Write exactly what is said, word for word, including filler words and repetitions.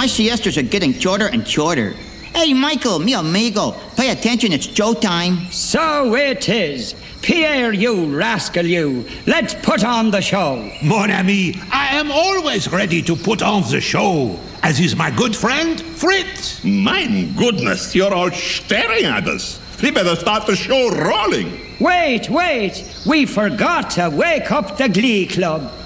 My siestas are getting shorter and shorter. Hey, Michael, mi amigo, pay attention, it's Joe time. So it is. Pierre, you rascal, you. Let's put on the show. Mon ami, I am always ready to put on the show, as is my good friend, Fritz. My goodness, you're all staring at us. We better start the show rolling. Wait, wait. We forgot to wake up the Glee Club.